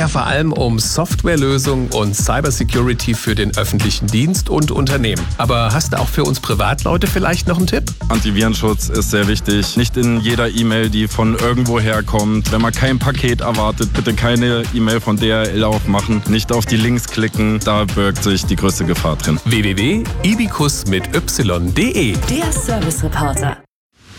ja vor allem um Softwarelösungen und Cybersecurity für den öffentlichen Dienst und Unternehmen. Aber hast du auch für uns Privatleute vielleicht noch einen Tipp? Antivirenschutz ist sehr wichtig. Nicht in jeder E-Mail, die von irgendwo herkommt. Wenn man kein Paket erwartet, bitte keine E-Mail von DHL aufmachen. Nicht auf die Links klicken, da birgt sich die größte Gefahr drin. www.ibicus.de. Der Service Reporter.